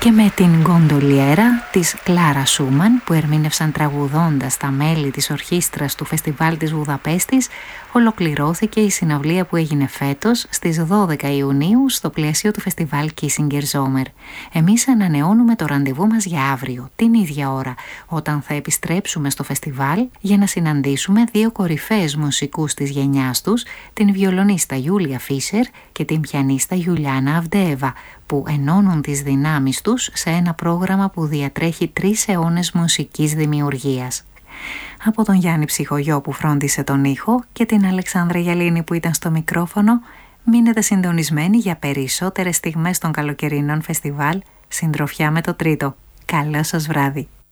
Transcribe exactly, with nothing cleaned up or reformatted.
Και με την γκοντολιέρα της Κλάρα Σούμαν που ερμήνευσαν τραγουδώντας τα μέλη της ορχήστρας του Φεστιβάλ της Βουδαπέστης, ολοκληρώθηκε η συναυλία που έγινε φέτος στις δώδεκα Ιουνίου στο πλαίσιο του Φεστιβάλ Kissinger Sommer. Εμείς ανανεώνουμε το ραντεβού μας για αύριο, την ίδια ώρα, όταν θα επιστρέψουμε στο φεστιβάλ για να συναντήσουμε δύο κορυφαίες μουσικούς της γενιάς τους, την βιολονίστα Γιούλια Φίσερ και την πιανίστα Γιουλιάνα Αυντέεβα, που ενώνουν τις δυνάμεις τους σε ένα πρόγραμμα που διατρέχει τρεις αιώνες μουσικής δημιουργίας. Από τον Γιάννη Ψυχογιό που φρόντισε τον ήχο και την Αλεξάνδρα Γιαλίνη που ήταν στο μικρόφωνο, μείνετε συντονισμένοι για περισσότερες στιγμές των καλοκαιρινών φεστιβάλ, συντροφιά με το τρίτο. Καλό σας βράδυ.